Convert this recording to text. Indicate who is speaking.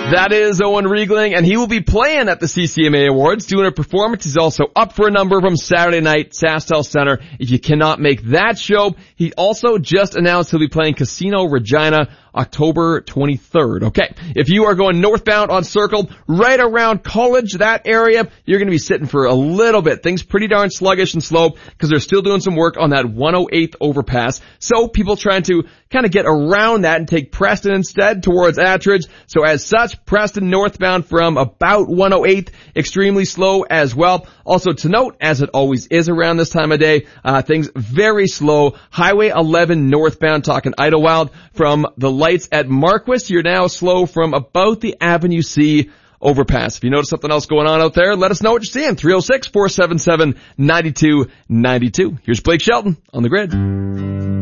Speaker 1: That is Owen Riegling, and he will be playing at the CCMA Awards, doing a performance. He's also up for a number from Saturday night, SaskTel Center. If you cannot make that show, he also just announced he'll be playing Casino Regina October 23rd. Okay, if you are going northbound on Circle, right around College, that area, you're going to be sitting for a little bit. Things pretty darn sluggish and slow because they're still doing some work on that 108th overpass. So people trying to kind of get around that and take Preston instead towards Attridge. So as such, Preston northbound from about 108th, extremely slow as well. Also to note, as it always is around this time of day, things very slow. Highway 11 northbound, talking Idlewild from the lights at Marquis. You're now slow from about the Avenue C overpass. If you notice something else going on out there, let us know what you're seeing. 306-477-9292. Here's Blake Shelton on The Grid.